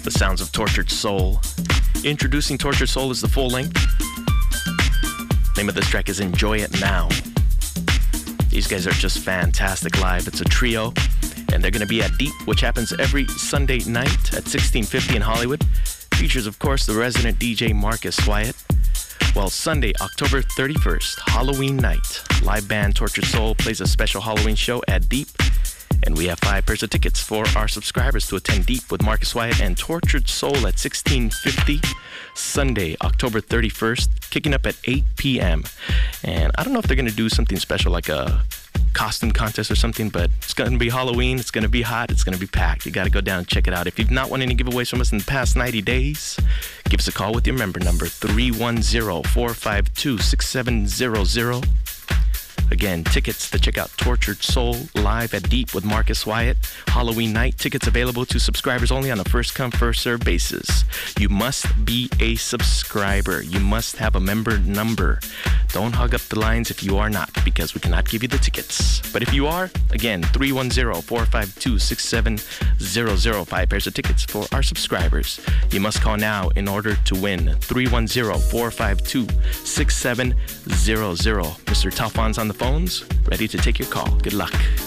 The sounds of Tortured Soul. Introducing Tortured Soul is the full length. Name of this track is Enjoy It Now. These guys are just fantastic live. It's a trio, and they're going to be at Deep, which happens every Sunday night at 1650 in Hollywood. Features, of course, the resident DJ Marcus Wyatt. Well, Sunday, October 31st, Halloween night, live band Tortured Soul plays a special Halloween show at Deep, and we have 5 pairs of tickets for our subscribers to attend Deep with Marcus Wyatt and Tortured Soul at 1650. Sunday, October 31st, kicking up at 8 p.m. And I don't know if they're going to do something special like a costume contest or something, but it's going to be Halloween, it's going to be hot, it's going to be packed. You got to go down and check it out. If you've not won any giveaways from us in the past 90 days, give us a call with your member number, 310-452-6700. Again, tickets to check out Tortured Soul live at Deep with Marcus Wyatt. Halloween night. Tickets available to subscribers only on a first-come, first-served basis. You must be a subscriber. You must have a member number. Don't hug up the lines if you are not, because we cannot give you the tickets. But if you are, again, 310-452-6700. 5 pairs of tickets for our subscribers. You must call now in order to win. 310-452-6700. Mr. Talfon's on the phones, ready to take your call. Good luck.